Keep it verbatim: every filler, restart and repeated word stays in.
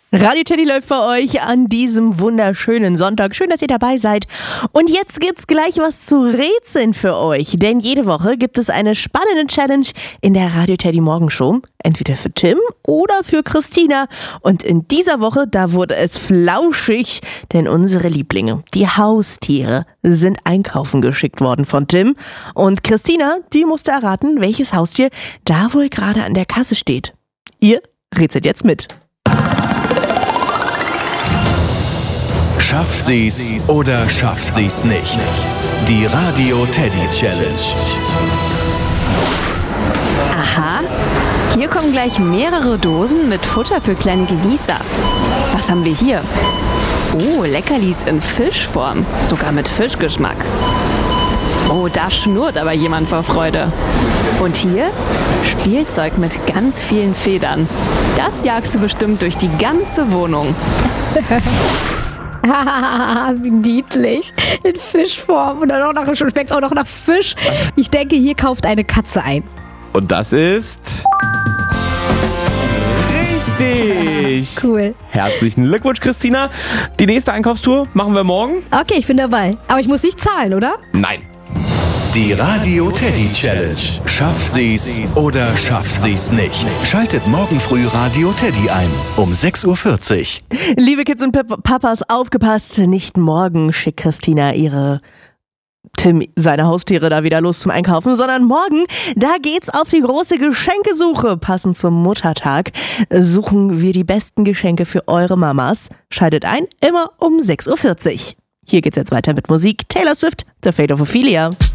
Radio Teddy läuft bei euch an diesem wunderschönen Sonntag. Schön, dass ihr dabei seid. Und jetzt gibt's gleich was zu rätseln für euch. Denn jede Woche gibt es eine spannende Challenge in der Radio Teddy Morgenshow. Entweder für Tim oder für Christina. Und in dieser Woche, da wurde es flauschig. Denn unsere Lieblinge, die Haustiere, sind einkaufen geschickt worden von Tim. Und Christina, die musste erraten, welches Haustier da wohl gerade an der Kasse steht. Ihr rätselt jetzt mit. Schafft sie's oder schafft sie's nicht? Die Radio Teddy Challenge. Aha, hier kommen gleich mehrere Dosen mit Futter für kleine Genießer. Was haben wir hier? Oh, Leckerlis in Fischform, sogar mit Fischgeschmack. Oh, da schnurrt aber jemand vor Freude. Und hier? Spielzeug mit ganz vielen Federn. Das jagst du bestimmt durch die ganze Wohnung. Wie niedlich. In Fischform. Und dann auch noch, schmeckt es auch noch nach Fisch. Ich denke, hier kauft eine Katze ein. Und das ist... richtig. Cool. Herzlichen Glückwunsch, Christina. Die nächste Einkaufstour machen wir morgen. Okay, ich bin dabei. Aber ich muss nicht zahlen, oder? Nein. Die Radio Teddy Challenge. Schafft sie's oder schafft sie's nicht? Schaltet morgen früh Radio Teddy ein um sechs Uhr vierzig. Liebe Kids und Pap- Papas, aufgepasst. Nicht morgen schickt Christina ihre... Tim, seine Haustiere da wieder los zum Einkaufen, sondern morgen, da geht's auf die große Geschenkesuche. Passend zum Muttertag suchen wir die besten Geschenke für eure Mamas. Schaltet ein, immer um sechs Uhr vierzig. Hier geht's jetzt weiter mit Musik. Taylor Swift, The Fate of Ophelia.